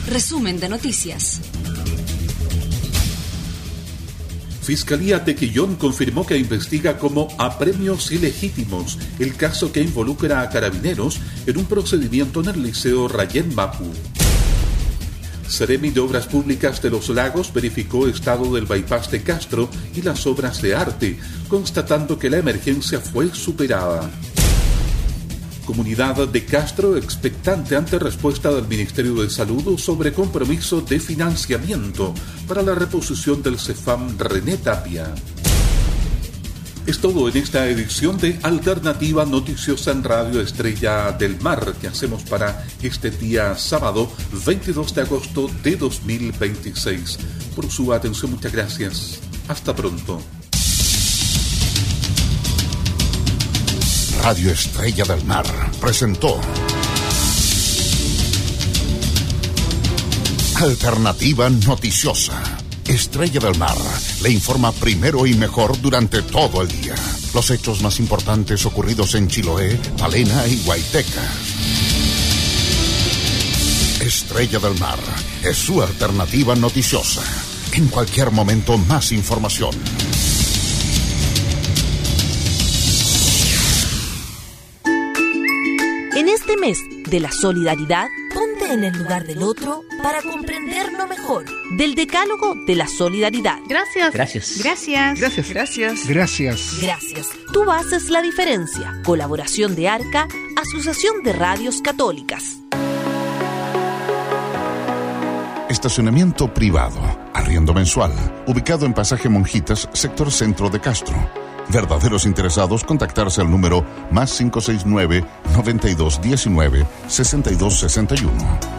Resumen de noticias. Fiscalía de Quillón confirmó que investiga como apremios ilegítimos el caso que involucra a carabineros en un procedimiento en el Liceo Rayén Mapu. Seremi de Obras Públicas de Los Lagos verificó estado del bypass de Castro y las obras de arte, constatando que la emergencia fue superada. Comunidad de Castro expectante ante respuesta del Ministerio de Salud sobre compromiso de financiamiento para la reposición del Cefam René Tapia. Es todo en esta edición de Alternativa Noticiosa en Radio Estrella del Mar que hacemos para este día sábado 22 de agosto de 2026. Por su atención, muchas gracias. Hasta pronto. Radio Estrella del Mar presentó Alternativa Noticiosa. Estrella del Mar le informa primero y mejor durante todo el día. Los hechos más importantes ocurridos en Chiloé, Palena y Huayteca. Estrella del Mar es su alternativa noticiosa. En cualquier momento, más información. En este mes de la solidaridad, ponte en el lugar del otro para comprenderlo mejor. Del Decálogo de la Solidaridad. Gracias. Gracias. Gracias. Gracias. Gracias. Gracias. Gracias. Tú haces la diferencia. Colaboración de ARCA, Asociación de Radios Católicas. Estacionamiento privado, arriendo mensual, ubicado en Pasaje Monjitas, sector centro de Castro. Verdaderos interesados, contactarse al número +569 9219 6261.